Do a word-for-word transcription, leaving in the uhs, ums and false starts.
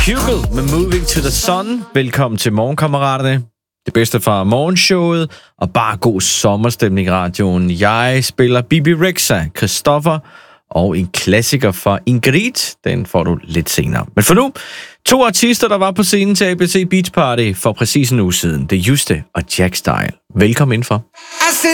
Hugel med Moving to the Sun. Velkommen til morgenkammeraterne. Det bedste fra morgenshowet og bare god sommerstemning i radioen. Jeg spiller Bibi Rexha, Christoffer og en klassiker fra Ingrid. Den får du lidt senere. Men for nu, to artister, der var på scenen til A B C Beach Party for præcis en uge siden. Det er Juste og Jack Style. Velkommen indenfor.